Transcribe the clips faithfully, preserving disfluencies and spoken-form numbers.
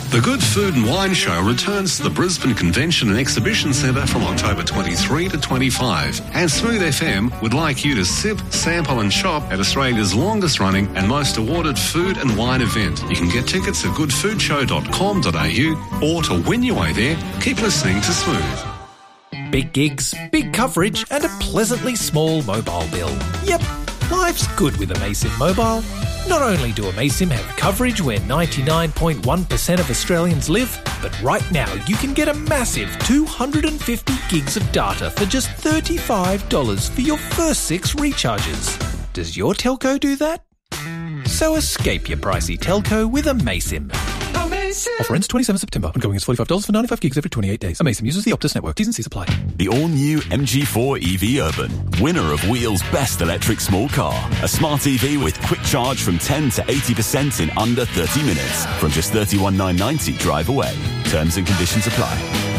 The Good Food and Wine Show returns to the Brisbane Convention and Exhibition Centre from October twenty-third to twenty-fifth. And Smooth F M would like you to sip, sample and shop at Australia's longest running and most awarded food and wine event. You can get tickets at good food show dot com dot a u, or to win your way there, keep listening to Smooth. Big gigs, big coverage and a pleasantly small mobile bill. Yep, life's good with Amaysim Mobile. Not only do Amaysim have coverage where ninety-nine point one percent of Australians live, but right now you can get a massive two hundred fifty gigs of data for just thirty-five dollars for your first six recharges. Does your telco do that? So escape your pricey telco with Amaysim. Offer ends twenty-seventh of September. Ongoing is forty-five dollars for ninety-five gigs every twenty-eight days. Amaysim uses the Optus network. T's and C's apply. The all-new M G four E V Urban, winner of Wheel's Best Electric Small Car. A smart E V with quick charge from ten to eighty percent in under thirty minutes. From just thirty-one thousand nine hundred ninety drive away. Terms and conditions apply.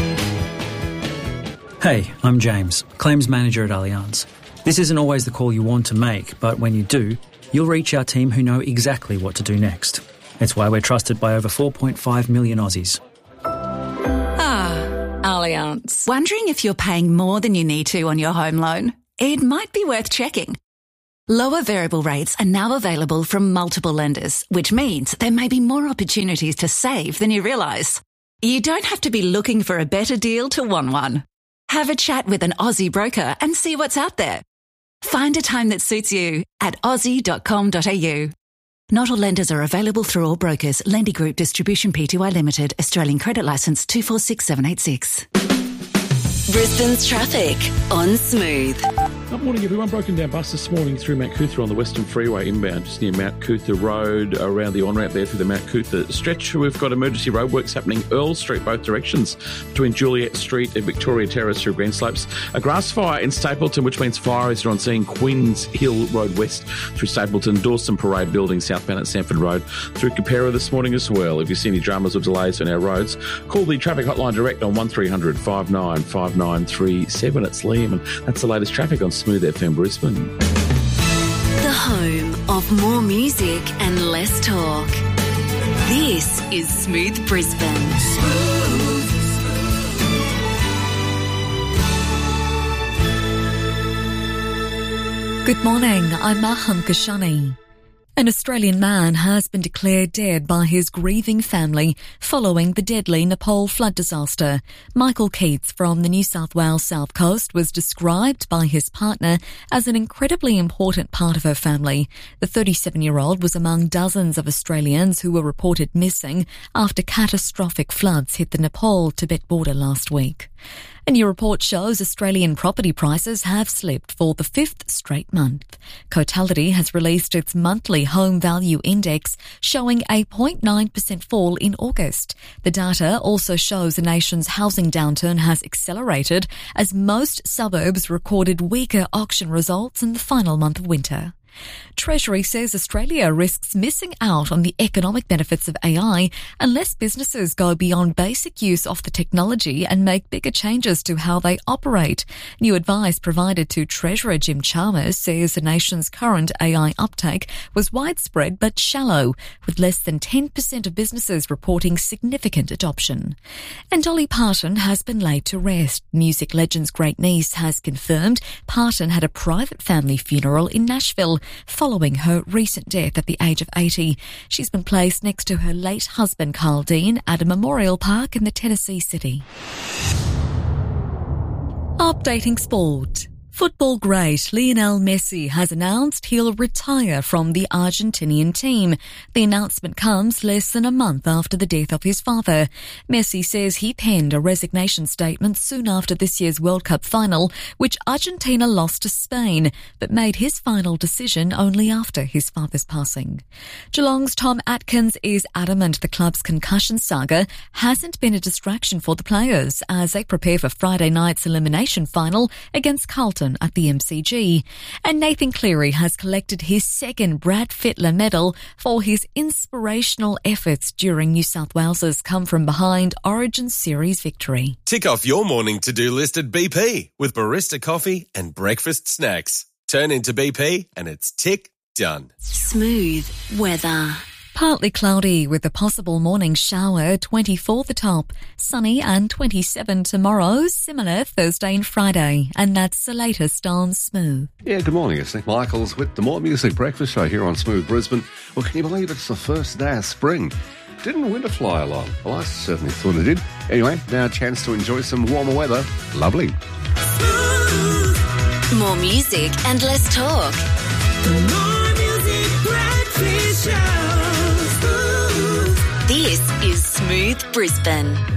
Hey, I'm James, Claims Manager at Allianz. This isn't always the call you want to make, but when you do, you'll reach our team who know exactly what to do next. It's why we're trusted by over four point five million Aussies. Ah, Allianz. Wondering if you're paying more than you need to on your home loan? It might be worth checking. Lower variable rates are now available from multiple lenders, which means there may be more opportunities to save than you realise. You don't have to be looking for a better deal to want one. Have a chat with an Aussie broker and see what's out there. Find a time that suits you at aussie dot com dot a u. Not all lenders are available through all brokers. Lendy Group Distribution Pty Limited. Australian Credit Licence two four six seven eight six. Brisbane's traffic on Smooth. Good morning, everyone. Broken down bus this morning through Mount Cootha on the Western Freeway inbound, just near Mount Cootha Road, around the on-ramp there through the Mount Cootha stretch. We've got emergency roadworks happening Earl Street, both directions, between Juliet Street and Victoria Terrace through Green Slopes. A grass fire in Stapleton, which means fires are on scene. Queens Hill Road West through Stapleton, Dawson Parade Building, southbound at Sanford Road, through Capera this morning as well. If you see any dramas or delays on our roads, call the traffic hotline direct on one three hundred five nine five nine three seven. It's Liam, and that's the latest traffic on Smooth F M Brisbane. The home of more music and less talk. This is Smooth Brisbane. Smooth. Good morning, I'm Maham Kashani. An Australian man has been declared dead by his grieving family following the deadly Nepal flood disaster. Michael Keats from the New South Wales South Coast was described by his partner as an incredibly important part of her family. The thirty-seven-year-old was among dozens of Australians who were reported missing after catastrophic floods hit the Nepal-Tibet border last week. A new report shows Australian property prices have slipped for the fifth straight month. Cotality has released its monthly home value index, showing a zero point nine percent fall in August. The data also shows the nation's housing downturn has accelerated as most suburbs recorded weaker auction results in the final month of winter. Treasury says Australia risks missing out on the economic benefits of A I unless businesses go beyond basic use of the technology and make bigger changes to how they operate. New advice provided to Treasurer Jim Chalmers says the nation's current A I uptake was widespread but shallow, with less than ten percent of businesses reporting significant adoption. And Dolly Parton has been laid to rest. Music legend's great niece has confirmed Parton had a private family funeral in Nashville following her recent death at the age of eighty. She's been placed next to her late husband Carl Dean at a memorial park in the Tennessee city. Updating sport. Football great Lionel Messi has announced he'll retire from the Argentinian team. The announcement comes less than a month after the death of his father. Messi says he penned a resignation statement soon after this year's World Cup final, which Argentina lost to Spain, but made his final decision only after his father's passing. Geelong's Tom Atkins is adamant the club's concussion saga hasn't been a distraction for the players as they prepare for Friday night's elimination final against Carlton at the M C G. And Nathan Cleary has collected his second Brad Fittler medal for his inspirational efforts during New South Wales's come-from-behind Origin Series victory. Tick off your morning to-do list at B P with barista coffee and breakfast snacks. Turn into B P and it's tick done. Smooth weather. Partly cloudy with a possible morning shower, twenty-four the top. Sunny and twenty-seven tomorrow, similar Thursday and Friday. And that's the latest on Smooth. Yeah, good morning. It's Nick Michaels with the More Music Breakfast Show here on Smooth Brisbane. Well, can you believe it's the first day of spring? Didn't winter fly along? Well, I certainly thought it did. Anyway, now a chance to enjoy some warmer weather. Lovely. More music and less talk. The More Music Breakfast Show. This is Smooth Brisbane.